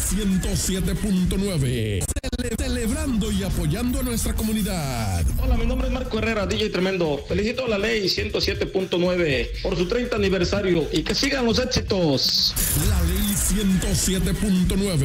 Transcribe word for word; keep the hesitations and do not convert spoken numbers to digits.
ciento siete punto nueve. Cele celebrando y apoyando a nuestra comunidad. Hola, mi nombre es Marco Herrera, D J Tremendo. Felicito a la ley ciento siete punto nueve por su treinta aniversario y que sigan los éxitos. La ley ciento siete punto nueve.